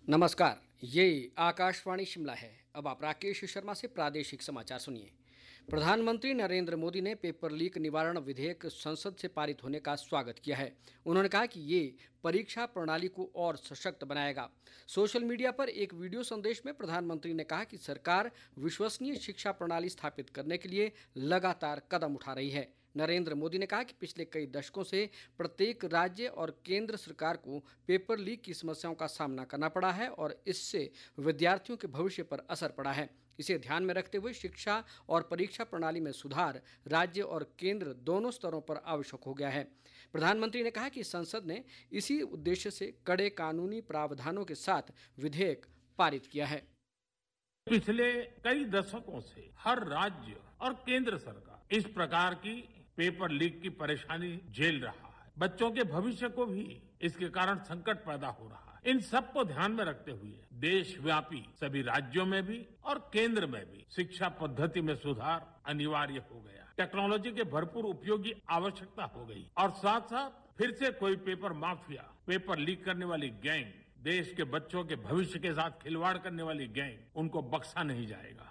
नमस्कार, ये आकाशवाणी शिमला है। अब आप राकेश शर्मा से प्रादेशिक समाचार सुनिए। प्रधानमंत्री नरेंद्र मोदी ने पेपर लीक निवारण विधेयक संसद से पारित होने का स्वागत किया है। उन्होंने कहा कि ये परीक्षा प्रणाली को और सशक्त बनाएगा। सोशल मीडिया पर एक वीडियो संदेश में प्रधानमंत्री ने कहा कि सरकार विश्वसनीय शिक्षा प्रणाली स्थापित करने के लिए लगातार कदम उठा रही है। नरेंद्र मोदी ने कहा कि पिछले कई दशकों से प्रत्येक राज्य और केंद्र सरकार को पेपर लीक की समस्याओं का सामना करना पड़ा है और इससे विद्यार्थियों के भविष्य पर असर पड़ा है। इसे ध्यान में रखते हुए शिक्षा और परीक्षा प्रणाली में सुधार राज्य और केंद्र दोनों स्तरों पर आवश्यक हो गया है। प्रधानमंत्री ने कहा कि संसद ने इसी उद्देश्य से कड़े कानूनी प्रावधानों के साथ विधेयक पारित किया है। पिछले कई दशकों से हर राज्य और केंद्र सरकार इस प्रकार की पेपर लीक की परेशानी झेल रहा है। बच्चों के भविष्य को भी इसके कारण संकट पैदा हो रहा है। इन सब को ध्यान में रखते हुए देशव्यापी सभी राज्यों में भी और केंद्र में भी शिक्षा पद्धति में सुधार अनिवार्य हो गया। टेक्नोलॉजी के भरपूर उपयोग की आवश्यकता हो गई और साथ साथ फिर से कोई पेपर माफिया, पेपर लीक करने वाली गैंग, देश के बच्चों के भविष्य के साथ खिलवाड़ करने वाली गैंग, उनको बख्शा नहीं जाएगा।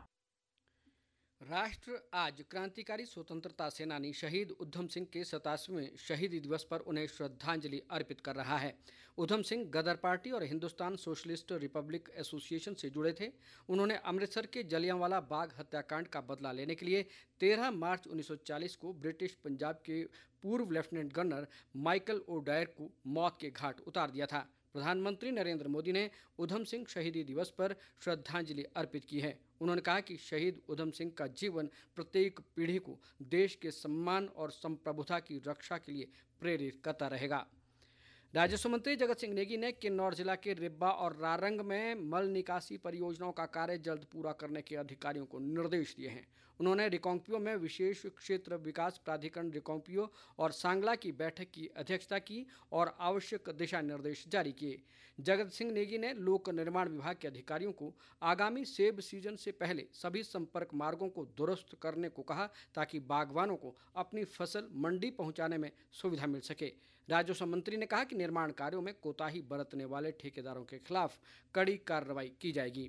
राष्ट्र आज क्रांतिकारी स्वतंत्रता सेनानी शहीद उधम सिंह के 87वें शहीदी दिवस पर उन्हें श्रद्धांजलि अर्पित कर रहा है। उधम सिंह गदर पार्टी और हिंदुस्तान सोशलिस्ट रिपब्लिक एसोसिएशन से जुड़े थे। उन्होंने अमृतसर के जलियांवाला बाग हत्याकांड का बदला लेने के लिए 13 मार्च 1940 को ब्रिटिश पंजाब के पूर्व लेफ्टिनेंट गवर्नर माइकल ओडायर को मौत के घाट उतार दिया था। प्रधानमंत्री नरेंद्र मोदी ने उधम सिंह शहीदी दिवस पर श्रद्धांजलि अर्पित की है। उन्होंने कहा कि शहीद उधम सिंह का जीवन प्रत्येक पीढ़ी को देश के सम्मान और संप्रभुता की रक्षा के लिए प्रेरित करता रहेगा। राजस्व मंत्री जगत सिंह नेगी ने किन्नौर जिला के रिब्बा और रारंग में मल निकासी परियोजनाओं का कार्य जल्द पूरा करने के अधिकारियों को निर्देश दिए हैं। उन्होंने रिकांगपिओ में विशेष क्षेत्र विकास प्राधिकरण रिकांगपिओ और सांगला की बैठक की अध्यक्षता की और आवश्यक दिशा निर्देश जारी किए। जगत सिंह नेगी ने लोक निर्माण विभाग के अधिकारियों को आगामी सेब सीजन से पहले सभी संपर्क मार्गों को दुरुस्त करने को कहा ताकि बागवानों को अपनी फसल मंडी पहुंचाने में सुविधा मिल सके। राजस्व मंत्री ने कहा कि निर्माण कार्यों में कोताही बरतने वाले ठेकेदारों के खिलाफ कड़ी कार्रवाई की जाएगी।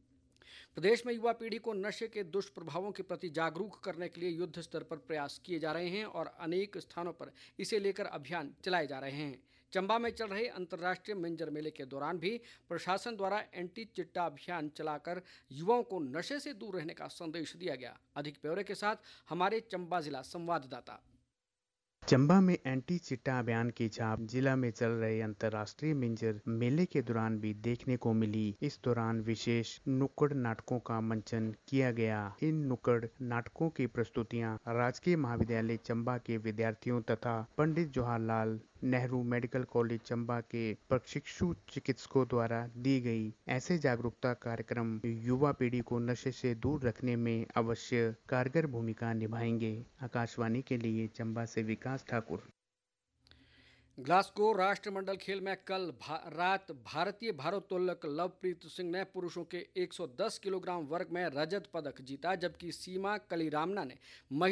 प्रदेश में युवा पीढ़ी को नशे के दुष्प्रभावों के प्रति जागरूक करने के लिए युद्ध स्तर पर प्रयास किए जा रहे हैं और अनेक स्थानों पर इसे लेकर अभियान चलाए जा रहे हैं। चंबा में चल रहे अंतर्राष्ट्रीय मिंजर मेले के दौरान भी प्रशासन द्वारा एंटी चिट्टा अभियान चलाकर युवाओं को नशे से दूर रहने का संदेश दिया गया। अधिक ब्यौरे के साथ हमारे चंबा जिला संवाददाता। चंबा में एंटी चिट्टा अभियान की छाप जिला में चल रहे अंतर्राष्ट्रीय मिंजर मेले के दौरान भी देखने को मिली। इस दौरान विशेष नुक्कड़ नाटकों का मंचन किया गया। इन नुक्कड़ नाटकों की प्रस्तुतियां राजकीय महाविद्यालय चंबा के विद्यार्थियों तथा पंडित जवाहरलाल नेहरू मेडिकल कॉलेज चंबा के प्रशिक्षु चिकित्सकों द्वारा दी गई। ऐसे जागरूकता कार्यक्रम युवा पीढ़ी को नशे से दूर रखने में अवश्य कारगर भूमिका निभाएंगे। आकाशवाणी के लिए चंबा से विकास ठाकुर। ग्लासगो राष्ट्रमंडल खेल में कल रात भारतीय भारोत्तोलक लवप्रीत सिंह ने पुरुषों के 110 किलोग्राम वर्ग में रजत पदक जीता, जबकि सीमा कलीरामना ने